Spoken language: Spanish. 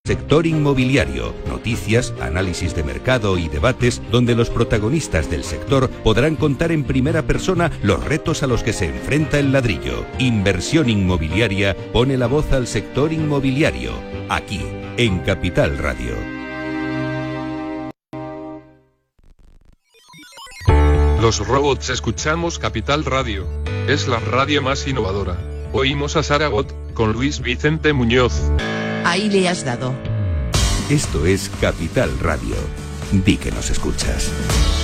Sector inmobiliario, noticias, análisis de mercado y debates donde los protagonistas del sector podrán contar en primera persona los retos a los que se enfrenta el ladrillo. Inversión Inmobiliaria pone la voz al sector inmobiliario, aquí, en Capital Radio. Los robots escuchamos Capital Radio. Es la radio más innovadora. Oímos a Saragot, con Luis Vicente Muñoz. Ahí le has dado. Esto es Capital Radio. Di que nos escuchas.